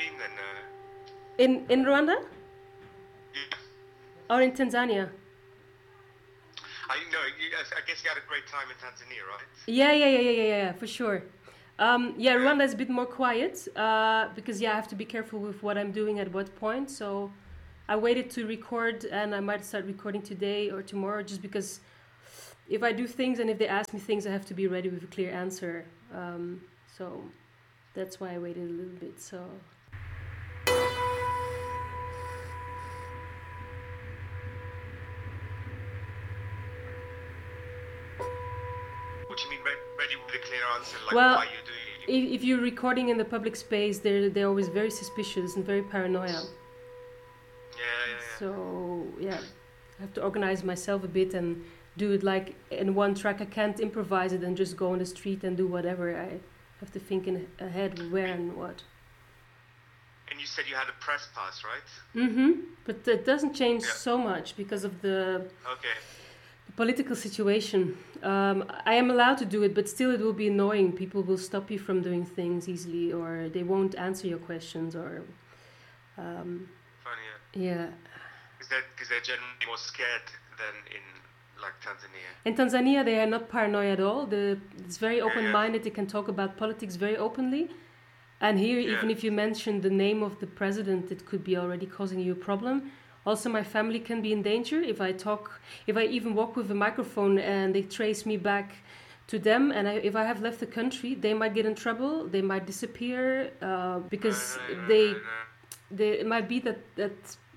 been then? In Rwanda Yeah. or in Tanzania? I guess you had a great time in Tanzania, right? Yeah, for sure. Yeah, Rwanda is a bit more quiet because I have to be careful with what I'm doing at what point. So I waited to record, and I might start recording today or tomorrow, just because if I do things and if they ask me things, I have to be ready with a clear answer. So that's why I waited a little bit. So. What do you mean ready with a clear answer? Like Well, why you're doing it? if you're recording in the public space, they're always very suspicious and very paranoia. Yeah. So I have to organize myself a bit and do it like in one track. I can't improvise it and just go on the street and do whatever. I have to think ahead where and what. And you said you had a press pass, right? But that doesn't change so much because of the political situation. I am allowed to do it, but still it will be annoying. People will stop you from doing things easily, or they won't answer your questions, or Funny, yeah. Because they're generally more scared than in like Tanzania. In Tanzania, they are not paranoid at all. It's very open-minded. They can talk about politics very openly. And here, even if you mention the name of the president, it could be already causing you a problem. Also, my family can be in danger if I even walk with a microphone and they trace me back to them. And if I have left the country, they might get in trouble. They might disappear because it might be that